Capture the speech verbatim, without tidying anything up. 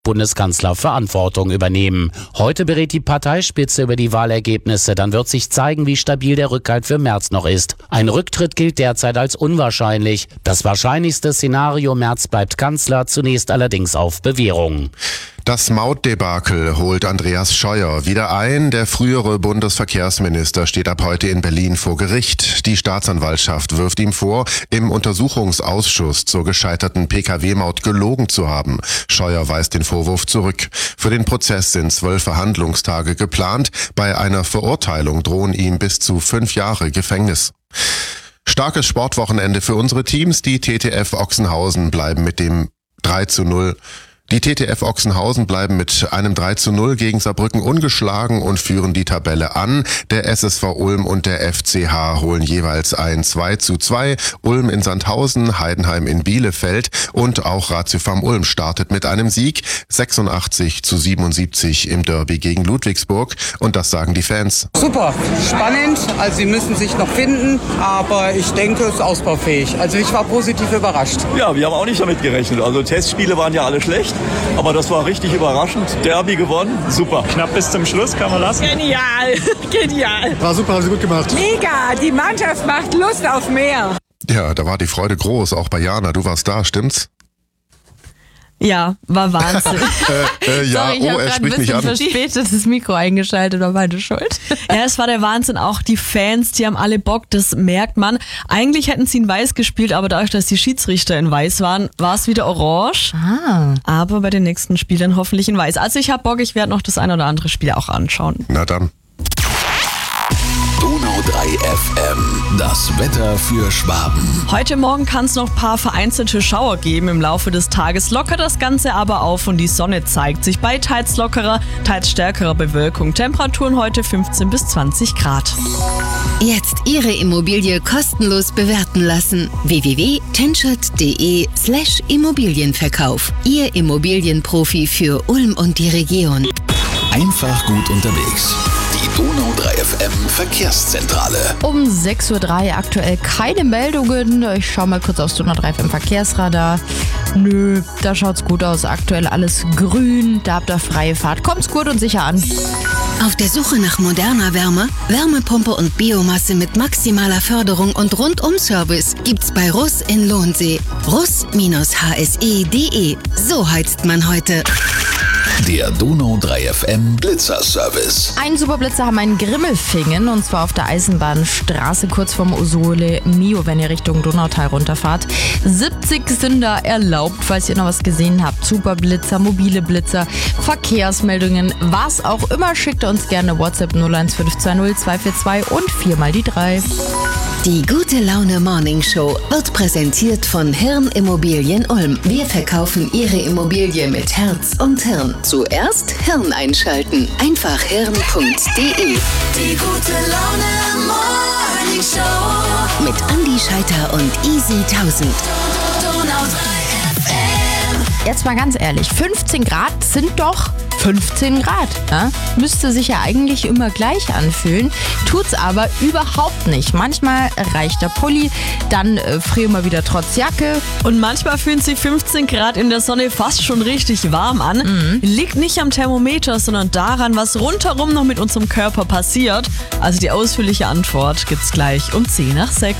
Bundeskanzler Verantwortung übernehmen. Heute berät die Parteispitze über die Wahlergebnisse. Dann wird sich zeigen, wie stabil der Rückhalt für Merz noch ist. Ein Rücktritt gilt derzeit als unwahrscheinlich. Das wahrscheinlichste Szenario: Merz bleibt Kanzler, zunächst allerdings auf Bewährung. Das Mautdebakel holt Andreas Scheuer wieder ein. Der frühere Bundesverkehrsminister steht ab heute in Berlin vor Gericht. Die Staatsanwaltschaft wirft ihm vor, im Untersuchungsausschuss zur gescheiterten P K W-Maut gelogen zu haben. Scheuer weist den Vorwurf zurück. Für den Prozess sind zwölf Verhandlungstage geplant. Bei einer Verurteilung drohen ihm bis zu fünf Jahre Gefängnis. Starkes Sportwochenende für unsere Teams. Die T T F Ochsenhausen bleiben mit dem drei zu null. Die T T F Ochsenhausen bleiben mit einem drei zu null gegen Saarbrücken ungeschlagen und führen die Tabelle an. Der S S V Ulm und der F C H holen jeweils ein zwei zu zwei. Ulm in Sandhausen, Heidenheim in Bielefeld und auch Ratiopharm Ulm startet mit einem Sieg. sechsundachtzig zu siebenundsiebzig im Derby gegen Ludwigsburg. Und das sagen die Fans. Super, spannend. Also sie müssen sich noch finden, aber ich denke, es ist ausbaufähig. Also ich war positiv überrascht. Ja, wir haben auch nicht damit gerechnet. Also Testspiele waren ja alle schlecht. Aber das war richtig überraschend. Derby gewonnen, super. Knapp bis zum Schluss, kann man lassen. Genial, genial. War super, haben Sie gut gemacht. Mega, die Mannschaft macht Lust auf mehr. Ja, da war die Freude groß, auch bei Jana. Du warst da, stimmt's? Ja, war Wahnsinn. äh, äh, ja, Sorry, ich oh, habe er gerade ein spricht mich bisschen an. verspätet das Mikro eingeschaltet, war meine Schuld. Ja, es war der Wahnsinn. Auch die Fans, die haben alle Bock, das merkt man. Eigentlich hätten sie in Weiß gespielt, aber dadurch, dass die Schiedsrichter in Weiß waren, war es wieder orange. Ah. Aber bei den nächsten Spielen hoffentlich in Weiß. Also ich habe Bock, ich werde noch das ein oder andere Spiel auch anschauen. Na dann. Donau drei F M, das Wetter für Schwaben. Heute Morgen kann es noch ein paar vereinzelte Schauer geben im Laufe des Tages. Lockert das Ganze aber auf und die Sonne zeigt sich bei teils lockerer, teils stärkerer Bewölkung. Temperaturen heute fünfzehn bis zwanzig Grad. Jetzt Ihre Immobilie kostenlos bewerten lassen. w w w punkt tenschert punkt de slash Immobilienverkauf. Ihr Immobilienprofi für Ulm und die Region. Einfach gut unterwegs. Die Donau drei F M Verkehrszentrale. Um sechs Uhr drei aktuell keine Meldungen. Ich schaue mal kurz aufs Donau drei F M Verkehrsradar. Nö, da schaut's gut aus. Aktuell alles grün. Da habt ihr freie Fahrt. Kommt's gut und sicher an. Auf der Suche nach moderner Wärme, Wärmepumpe und Biomasse mit maximaler Förderung und Rundum-Service gibt's bei Russ in Lohnsee. russ H S E punkt de. So heizt man heute. Der Donau drei F M Blitzer-Service. Ein Superblitzer haben einen Grimmelfingen und zwar auf der Eisenbahnstraße kurz vorm Osole Mio, wenn ihr Richtung Donautal runterfahrt. siebzig sind da erlaubt, falls ihr noch was gesehen habt. Superblitzer, mobile Blitzer, Verkehrsmeldungen, was auch immer, schickt uns gerne WhatsApp null eins fünf zwei null zwei vier zwei und vier mal die drei. Die Gute Laune Morning Show wird präsentiert von Hirn Immobilien Ulm. Wir verkaufen Ihre Immobilie mit Herz und Hirn. Zuerst Hirn einschalten. Einfach hirn punkt de. Die Gute Laune Morning Show mit Andi Scheiter und Easy tausend. Donau drei F M. Jetzt mal ganz ehrlich, fünfzehn Grad sind doch fünfzehn Grad. Ja? Müsste sich ja eigentlich immer gleich anfühlen, tut's aber überhaupt nicht. Manchmal reicht der Pulli, dann äh, frieren wir wieder trotz Jacke. Und manchmal fühlen sich fünfzehn Grad in der Sonne fast schon richtig warm an. Mhm. Liegt nicht am Thermometer, sondern daran, was rundherum noch mit unserem Körper passiert. Also die ausführliche Antwort gibt's gleich um zehn nach sechs.